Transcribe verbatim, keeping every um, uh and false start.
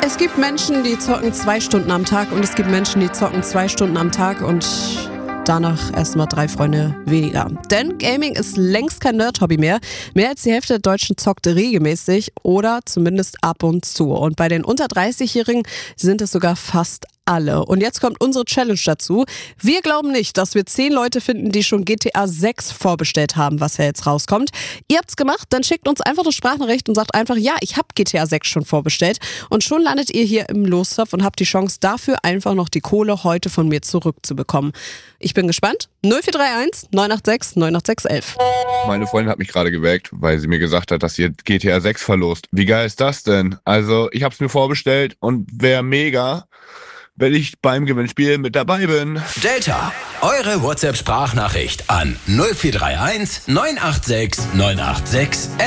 Es gibt Menschen, die zocken zwei Stunden am Tag und es gibt Menschen, die zocken zwei Stunden am Tag und danach erstmal drei Freunde weniger. Denn Gaming ist längst kein Nerd-Hobby mehr. Mehr als die Hälfte der Deutschen zockt regelmäßig oder zumindest ab und zu. Und bei den unter dreißig-Jährigen sind es sogar fast alle. Und jetzt kommt unsere Challenge dazu. Wir glauben nicht, dass wir zehn Leute finden, die schon G T A sechs vorbestellt haben, was ja jetzt rauskommt. Ihr habt's gemacht, dann schickt uns einfach eine Sprachnachricht und sagt einfach, ja, ich habe G T A sechs schon vorbestellt. Und schon landet ihr hier im Lostopf und habt die Chance, dafür einfach noch die Kohle heute von mir zurückzubekommen. Ich bin gespannt. null vier drei eins neun acht sechs neun acht sechs elf. Meine Freundin hat mich gerade geweckt, weil sie mir gesagt hat, dass sie G T A sechs verlost. Wie geil ist das denn? Also, ich hab's mir vorbestellt und wäre mega, wenn ich beim Gewinnspiel mit dabei bin. Delta, eure WhatsApp-Sprachnachricht an null vier drei eins neun acht sechs neun acht sechs elf.